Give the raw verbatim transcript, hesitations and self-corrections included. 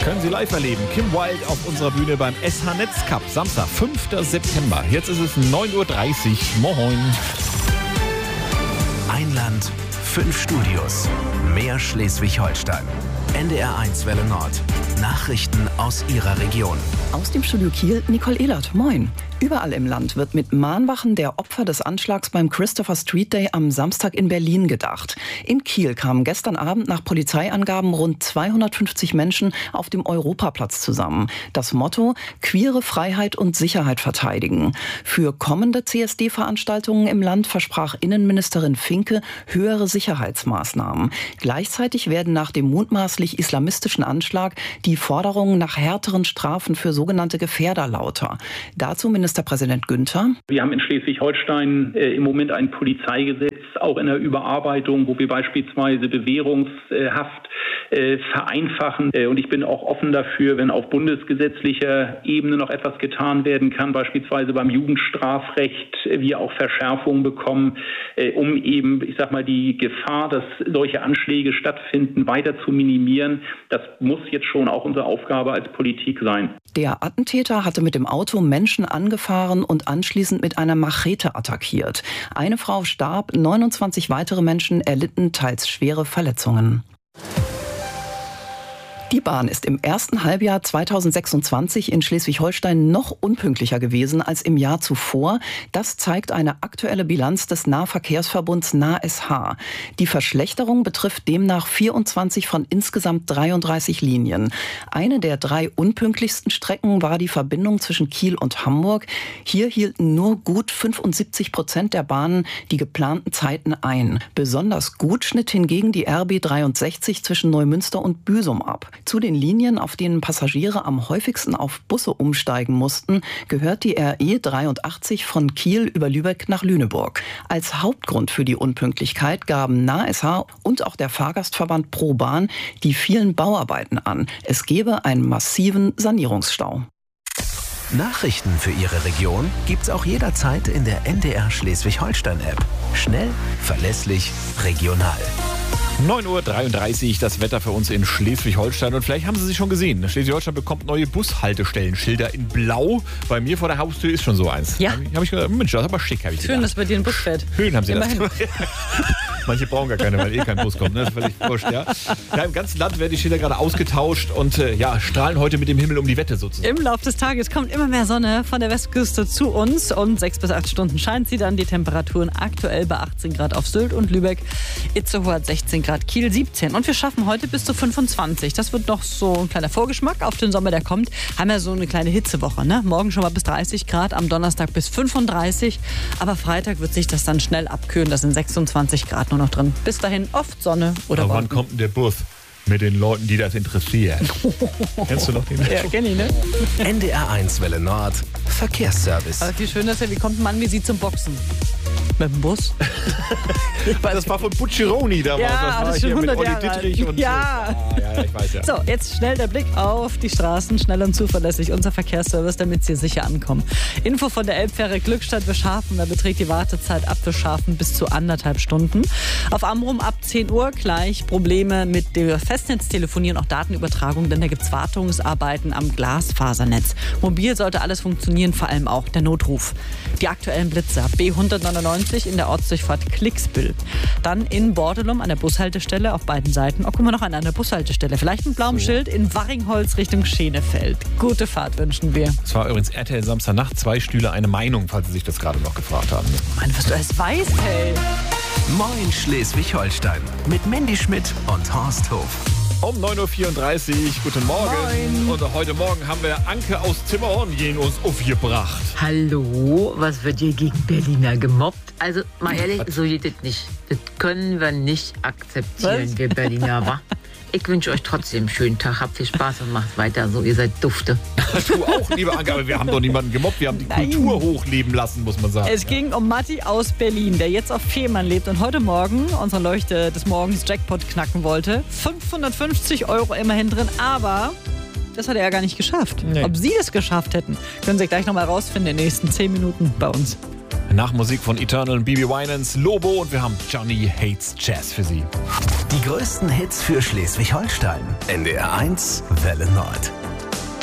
Können Sie live erleben. Kim Wilde auf unserer Bühne beim S H Netz Cup. Samstag, fünfter September. Jetzt ist es neun Uhr dreißig. Moin. Ein Land, fünf Studios. Mehr Schleswig-Holstein. N D R eins Welle Nord. Nachrichten aus Ihrer Region. Aus dem Studio Kiel, Nicole Ehlert. Moin. Überall im Land wird mit Mahnwachen der Opfer des Anschlags beim Christopher Street Day am Samstag in Berlin gedacht. In Kiel kamen gestern Abend nach Polizeiangaben rund zweihundertfünfzig Menschen auf dem Europaplatz zusammen. Das Motto: queere Freiheit und Sicherheit verteidigen. Für kommende C S D-Veranstaltungen im Land versprach Innenministerin Finke höhere Sicherheitsmaßnahmen. Gleichzeitig werden nach dem mutmaßlich islamistischen Anschlag die Forderungen nach härteren Strafen für sogenannte Gefährder lauter. Dazu Ministerpräsident Günther. Wir haben in Schleswig-Holstein äh, im Moment ein Polizeigesetz, auch in der Überarbeitung, wo wir beispielsweise Bewährungshaft äh, vereinfachen. Äh, und ich bin auch offen dafür, wenn auf bundesgesetzlicher Ebene noch etwas getan werden kann, beispielsweise beim Jugendstrafrecht, äh, wir auch Verschärfungen bekommen, äh, um eben, ich sag mal, die Gefahr, dass solche Anschläge stattfinden, weiter zu minimieren. Das muss jetzt schon auch unsere Aufgabe als Politik sein. Der Attentäter hatte mit dem Auto Menschen angefahren und anschließend mit einer Machete attackiert. Eine Frau starb, neunundzwanzig weitere Menschen erlitten teils schwere Verletzungen. Die Bahn ist im ersten Halbjahr zweitausendsechsundzwanzig in Schleswig-Holstein noch unpünktlicher gewesen als im Jahr zuvor. Das zeigt eine aktuelle Bilanz des Nahverkehrsverbunds NahSH. Die Verschlechterung betrifft demnach vierundzwanzig von insgesamt dreiunddreißig Linien. Eine der drei unpünktlichsten Strecken war die Verbindung zwischen Kiel und Hamburg. Hier hielten nur gut fünfundsiebzig Prozent der Bahnen die geplanten Zeiten ein. Besonders gut schnitt hingegen die R B dreiundsechzig zwischen Neumünster und Büsum ab. Zu den Linien, auf denen Passagiere am häufigsten auf Busse umsteigen mussten, gehört die R E dreiundachtzig von Kiel über Lübeck nach Lüneburg. Als Hauptgrund für die Unpünktlichkeit gaben NahSH und auch der Fahrgastverband ProBahn die vielen Bauarbeiten an. Es gebe einen massiven Sanierungsstau. Nachrichten für Ihre Region gibt's auch jederzeit in der N D R Schleswig-Holstein-App. Schnell, verlässlich, regional. neun Uhr dreiunddreißig, das Wetter für uns in Schleswig-Holstein. Und vielleicht haben Sie sich schon gesehen, Schleswig-Holstein bekommt neue Bushaltestellenschilder in Blau. Bei mir vor der Haustür ist schon so eins. Ja. Habe ich, hab ich gedacht, Mensch, das ist aber schick, habe ich gedacht. Schön, dass bei dir ein Bus fährt. Schön haben Sie Immerhin. das. Manche brauchen gar keine, weil eh kein Bus kommt. Ne? Das ist völlig wurscht, ja. Ja, im ganzen Land werden die Schilder gerade ausgetauscht und äh, ja, strahlen heute mit dem Himmel um die Wette sozusagen. Im Laufe des Tages kommt immer mehr Sonne von der Westküste zu uns und sechs bis acht Stunden scheint sie dann. Die Temperaturen aktuell bei achtzehn Grad auf Sylt und Lübeck, Itzehoe hat sechzehn Grad, Kiel siebzehn. Und wir schaffen heute bis zu fünfundzwanzig. Das wird noch so ein kleiner Vorgeschmack auf den Sommer, der kommt. Haben ja so eine kleine Hitzewoche, ne? Morgen schon mal bis dreißig Grad, am Donnerstag bis fünfunddreißig. Aber Freitag wird sich das dann schnell abkühlen. Da sind sechsundzwanzig Grad nur noch drin. Bis dahin oft Sonne oder Aber wann Wolken. kommt denn der Bus? Mit den Leuten, die das interessieren. Kennst du noch den? Ja, kenn ich, ne? N D R eins Welle Nord, Verkehrsservice. Aber viel schöner ist ja, wie kommt ein Mann wie Sie zum Boxen? Mit dem Bus? Das war von Bucciaroni damals. Ja, das war das ist schon hier mit hundert Olli Jahre alt. Dittrich und Ja. Ah, ja, ja, ich weiß ja. So, jetzt schnell der Blick auf die Straßen. Schnell und zuverlässig unser Verkehrsservice, damit Sie sicher ankommen. Info von der Elbfähre Glückstadt Wischhafen. Da beträgt die Wartezeit ab Wischhafen bis zu anderthalb Stunden. Auf Amrum ab zehn Uhr gleich Probleme mit der Festnetztelefonie und auch Datenübertragung, denn da gibt es Wartungsarbeiten am Glasfasernetz. Mobil sollte alles funktionieren, vor allem auch der Notruf. Die aktuellen Blitzer. B hundertneunundneunzig in der Ortsdurchfahrt Klicksbüll. Dann in Bordelum an der Bushaltestelle auf beiden Seiten. Oh, guck mal, noch an einer Bushaltestelle. Vielleicht mit blauem so. Schild in Waringholz Richtung Schenefeld. Gute Fahrt wünschen wir. Es war übrigens R T L Samstagnacht, zwei Stühle, eine Meinung, falls Sie sich das gerade noch gefragt haben. Mann, was du alles weißt, hey. Moin Schleswig-Holstein mit Mandy Schmidt und Horst Hof. Um neun Uhr vierunddreißig, guten Morgen. Moin. Und heute Morgen haben wir Anke aus Zimmerhorn gegen uns aufgebracht. Hallo, was wird hier gegen Berliner gemobbt? Also mal ehrlich, so geht das nicht. Das können wir nicht akzeptieren, Was? wir Berliner, wa? Ich wünsche euch trotzdem einen schönen Tag, habt viel Spaß und macht weiter so, ihr seid Dufte. Du auch, liebe Anke, aber wir haben doch niemanden gemobbt, wir haben die Nein. Kultur hochleben lassen, muss man sagen. Es ging um Matti aus Berlin, der jetzt auf Fehmarn lebt und heute Morgen unsere Leuchte des Morgens Jackpot knacken wollte. fünfhundertfünfzig Euro immerhin drin, aber das hat er ja gar nicht geschafft. Nee. Ob Sie es geschafft hätten, können Sie gleich nochmal rausfinden in den nächsten zehn Minuten bei uns. Nach Musik von Eternal und B B Winans, Lobo und wir haben Johnny Hates Jazz für Sie. Die größten Hits für Schleswig-Holstein. N D R eins Welle Nord.